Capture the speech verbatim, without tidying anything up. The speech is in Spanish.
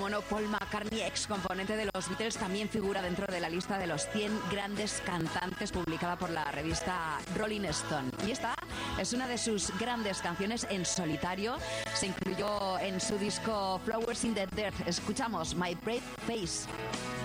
como no, Paul McCartney, ex componente de los Beatles, también figura dentro de la lista de los cien grandes cantantes publicada por la revista Rolling Stone. Y esta es una de sus grandes canciones en solitario. Se incluyó en su disco Flowers in the Dirt. Escuchamos My Brave Face.